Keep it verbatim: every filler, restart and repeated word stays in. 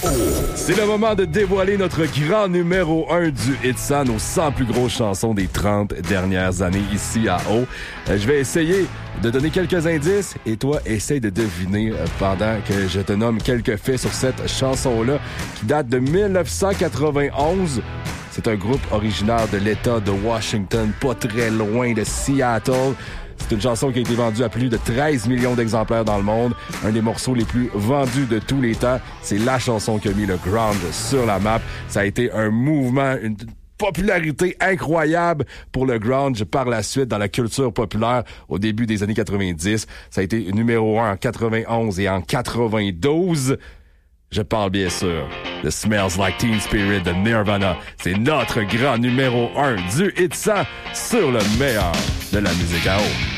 C'est le moment de dévoiler notre grand numéro un du Hit cent, nos cent plus grosses chansons des trente dernières années ici à O. Euh, je vais essayer de donner quelques indices et toi, essaye de deviner euh, pendant que je te nomme quelques faits sur cette chanson-là qui date de dix-neuf cent quatre-vingt-onze. C'est un groupe originaire de l'État de Washington, pas très loin de Seattle. C'est une chanson qui a été vendue à plus de treize millions d'exemplaires dans le monde. Un des morceaux les plus vendus de tous les temps. C'est la chanson qui a mis le grunge sur la map. Ça a été un mouvement, une popularité incroyable pour le grunge par la suite dans la culture populaire au début des années quatre-vingt-dix. Ça a été numéro un en quatre-vingt-onze et en quatre-vingt-douze. Je parle bien sûr de Smells Like Teen Spirit de Nirvana. C'est notre grand numéro un du Hit cent sur le meilleur de la musique à eau.